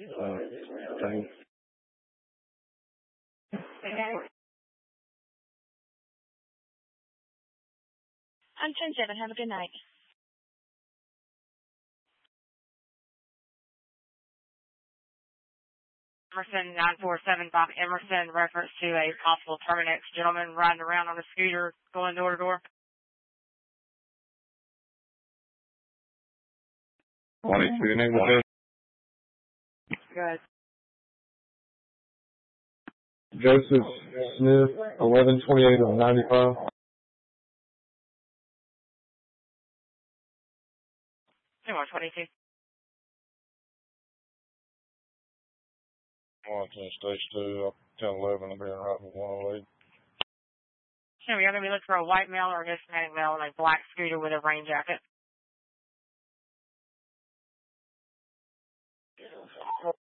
thing. Okay. I'm 10-7. Have a good night. Emerson 947, Bob Emerson, reference to a possible Terminex gentleman riding around on a scooter going door to door. 22, name was Good. Joseph Smith, 1128 of 95. Two more, 22. Washington Stage 2, 1011, I'm being right for 108. So we are going to be looking for a white male or a Hispanic male on a black scooter with a rain jacket.